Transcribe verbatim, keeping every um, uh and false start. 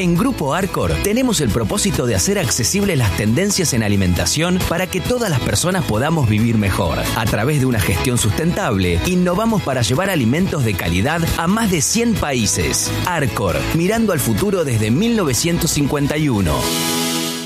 En Grupo Arcor tenemos el propósito de hacer accesibles las tendencias en alimentación para que todas las personas podamos vivir mejor. A través de una gestión sustentable, innovamos para llevar alimentos de calidad a más de cien países. Arcor, mirando al futuro desde mil novecientos cincuenta y uno.